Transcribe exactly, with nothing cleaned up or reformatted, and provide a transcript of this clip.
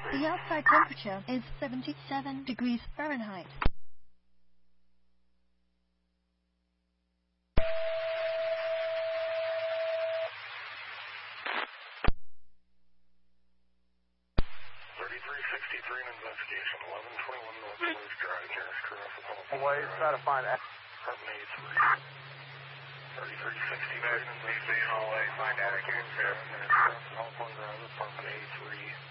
The outside temperature is seventy-seven degrees Fahrenheit. thirty-three sixty-three, an investigation, eleven twenty-one North Blues Drive, nearest crew off the telephone. Away, try to find that. Apartment A three. thirty-three sixty-three, an investigation, find Atticus, nearest crew off the telephone drive, apartment A three.